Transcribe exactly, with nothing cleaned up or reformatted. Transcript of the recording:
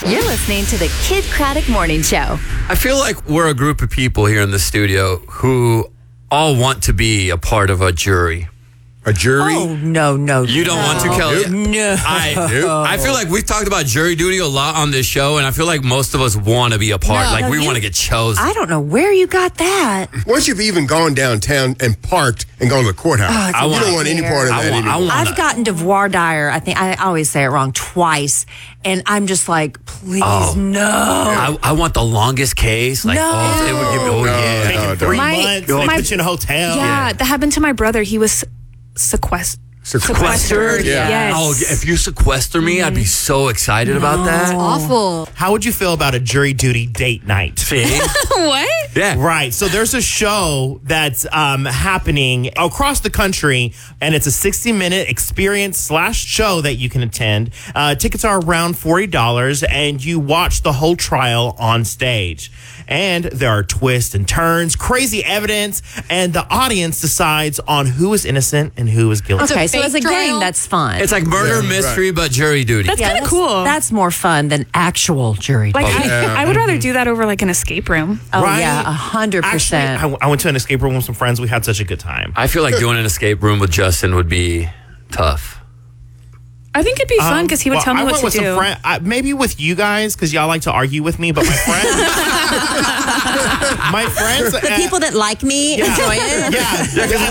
You're listening to the Kid Craddock Morning Show. I feel like we're a group of people here in the studio who all want to be a part of a jury. A jury? Oh, no, no, You don't no. want to, Kelly? No. I, I feel like we've talked about jury duty a lot on this show, and I feel like most of us want to be a part. No, like, no, we you- want to get chosen. I don't know where you got that. Once you've even gone downtown and parked and gone to the courthouse, Oh, it's I a you don't want any part of I that want, I anymore. want I've gotten to voir dire. I think I always say it wrong twice, and I'm just like, please, Oh. no. I, I want the longest case. Like, No. oh, they would give me, oh, No, yeah. no, Taking don't. three My- months, they my- put you in a hotel. Yeah, that happened to my brother. He was sequest- Sequestered? Yeah. Yes. Oh, if you sequester me, I'd be so excited about that. Awful. How would you feel about a jury duty date night? See? What? Yeah. Right. So there's a show that's um, happening across the country, and it's a sixty minute experience slash show that you can attend. Uh, tickets are around forty dollars, and you watch the whole trial on stage. And there are twists and turns, crazy evidence, and the audience decides on who is innocent and who is guilty. Okay, so fake as a trial? game, that's fun. It's like murder Yeah, mystery, but jury duty. That's kind of that's, cool. That's more fun than actual jury. like duty. I, I would rather do that over like an escape room. oh Right? yeah, a hundred Actually, percent. I, I went to an escape room with some friends. We had such a good time. I feel like doing an escape room with Justin would be tough. I think it'd be fun because he would Well, tell me I what went to with do. some friend, I, maybe with you guys because y'all like to argue with me, but my friends, my friends, The people that like me yeah, enjoy it. yeah,